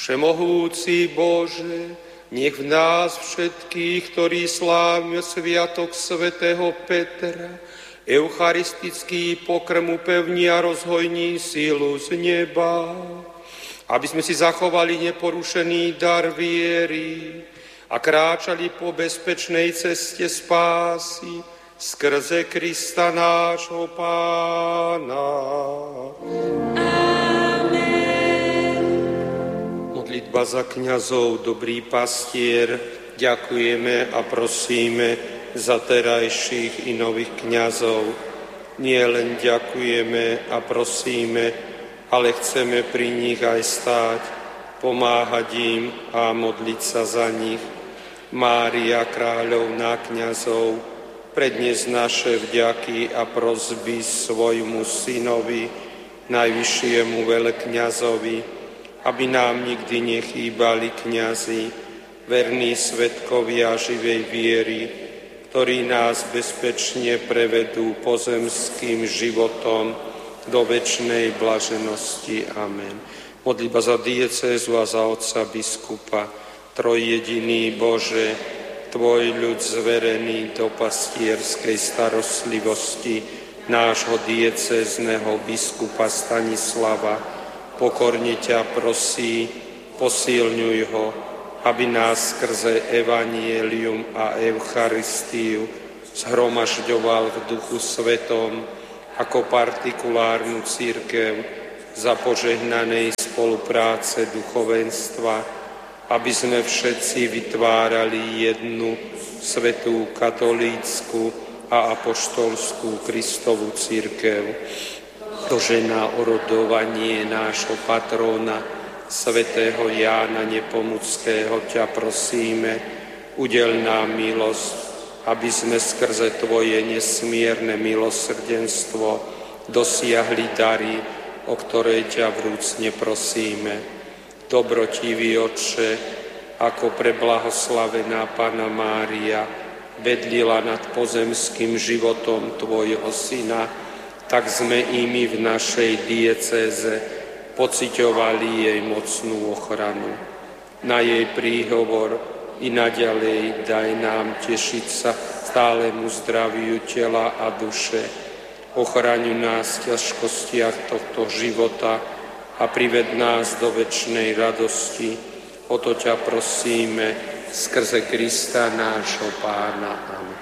Všemohúci Bože, nech v nás všetkých, ktorí slávime sviatok svätého Petra, eucharistický pokrm upevní a rozhojní sílu z neba, aby sme si zachovali neporušený dar viery a kráčali po bezpečnej ceste spásy skrze Krista nášho Pána. Modlitba za kňazov, dobrý pastier, ďakujeme a prosíme za terajších i nových kňazov. Nie len ďakujeme a prosíme, ale chceme pri nich aj stáť, pomáhať im a modliť sa za nich. Mária, kráľovná kňazov, prednes naše vďaky a prosby svojmu synovi, najvyššiemu veľkňazovi, aby nám nikdy nechýbali kňazi, verní svedkovia živej viery, ktorí nás bezpečne prevedú pozemským životom do večnej blaženosti. Amen. Modlitba za diecézu a za otca biskupa. Trojjediný Bože, tvoj ľud zverený do pastierskej starostlivosti nášho diecézneho biskupa Stanislava, pokorne ťa prosí, posilňuj ho, aby nás skrze evanjelium a Eucharistiu zhromažďoval v Duchu Svetom ako partikulárnu cirkev za požehnanej spolupráce duchovenstva, aby sme všetci vytvárali jednu svätú katolícku a apoštolskú Kristovu cirkev. Dožená orodovanie nášho patróna, svätého Jána Nepomuckého, ťa prosíme, udeľ nám milosť, aby sme skrze tvoje nesmierne milosrdenstvo dosiahli dary, o ktoré ťa vrúcne prosíme. Dobrotivý Otče, ako preblahoslavená Panna Mária bedlila nad pozemským životom tvojho syna, tak sme i my v našej diecéze pociťovali jej mocnú ochranu. Na jej príhovor i naďalej daj nám tešiť sa stálemu zdraviu tela a duše. Ochraňuj nás v ťažkostiach tohto života a prived nás do večnej radosti. O to ťa prosíme skrze Krista nášho Pána. Amen.